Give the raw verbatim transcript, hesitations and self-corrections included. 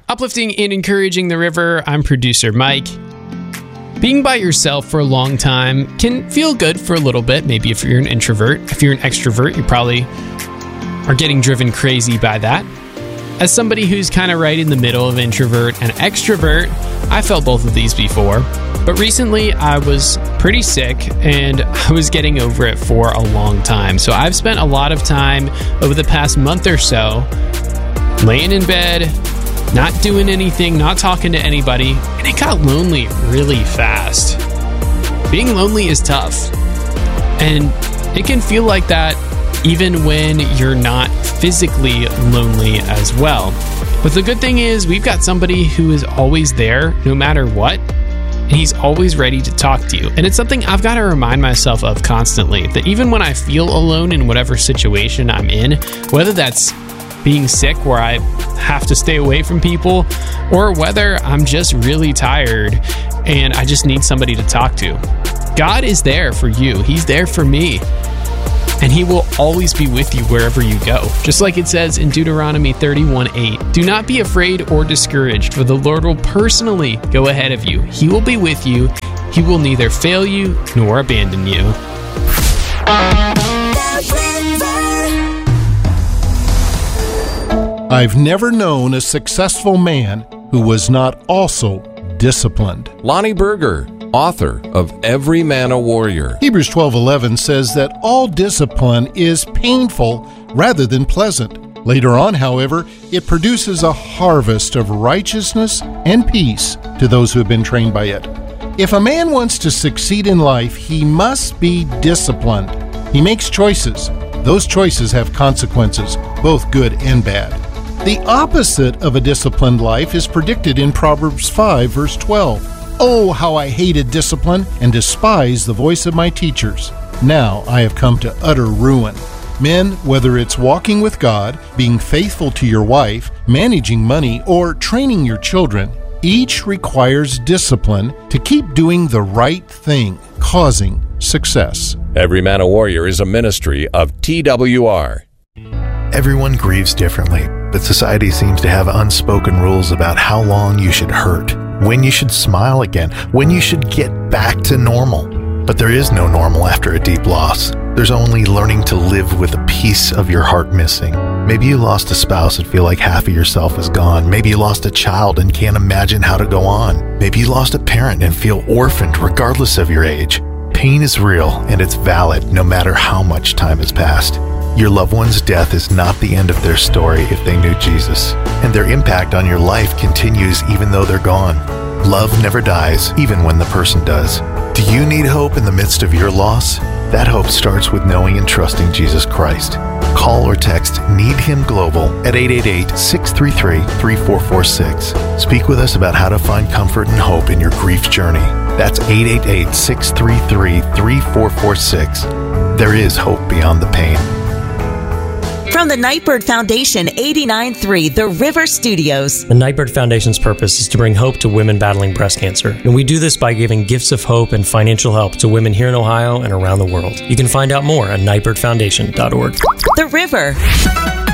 Uplifting and encouraging the river, I'm producer Mike. Being by yourself for a long time can feel good for a little bit, maybe if you're an introvert. If you're an extrovert, you probably are getting driven crazy by that. As somebody who's kind of right in the middle of introvert and extrovert, I felt both of these before. But recently, I was pretty sick, and I was getting over it for a long time. So I've spent a lot of time over the past month or so laying in bed, not doing anything, not talking to anybody, and it got lonely really fast. Being lonely is tough, and it can feel like that even when you're not physically lonely as well. But the good thing is we've got somebody who is always there no matter what, and he's always ready to talk to you. And it's something I've got to remind myself of constantly, that even when I feel alone in whatever situation I'm in, whether that's being sick where I have to stay away from people, or whether I'm just really tired and I just need somebody to talk to, God is there for you. He's there for me. And he will always be with you wherever you go. Just like it says in Deuteronomy thirty-one eight, do not be afraid or discouraged, for the Lord will personally go ahead of you. He will be with you. He will neither fail you nor abandon you. I've never known a successful man who was not also disciplined. Lonnie Berger, author of Every Man a Warrior. Hebrews twelve eleven says that all discipline is painful rather than pleasant. Later on, however, it produces a harvest of righteousness and peace to those who have been trained by it. If a man wants to succeed in life, he must be disciplined. He makes choices. Those choices have consequences, both good and bad. The opposite of a disciplined life is predicted in Proverbs five, verse twelve. Oh, how I hated discipline and despised the voice of my teachers. Now I have come to utter ruin. Men, whether it's walking with God, being faithful to your wife, managing money, or training your children, each requires discipline to keep doing the right thing, causing success. Every Man a Warrior is a ministry of T W R. Everyone grieves differently, but society seems to have unspoken rules about how long you should hurt, when you should smile again, when you should get back to normal. But there is no normal after a deep loss. There's only learning to live with a piece of your heart missing. Maybe you lost a spouse and feel like half of yourself is gone. Maybe you lost a child and can't imagine how to go on. Maybe you lost a parent and feel orphaned regardless of your age. Pain is real and it's valid no matter how much time has passed. Your loved one's death is not the end of their story if they knew Jesus, and their impact on your life continues even though they're gone. Love never dies, even when the person does. Do you need hope in the midst of your loss? That hope starts with knowing and trusting Jesus Christ. Call or text Need Him Global at eight eight eight, six three three, three four four six. Speak with us about how to find comfort and hope in your grief journey. That's eight eight eight, six three three, three four four six. There is hope beyond the pain. From the Nightbird Foundation, eighty-nine point three The River Studios. The Nightbird Foundation's purpose is to bring hope to women battling breast cancer. And we do this by giving gifts of hope and financial help to women here in Ohio and around the world. You can find out more at nightbird foundation dot org. The River.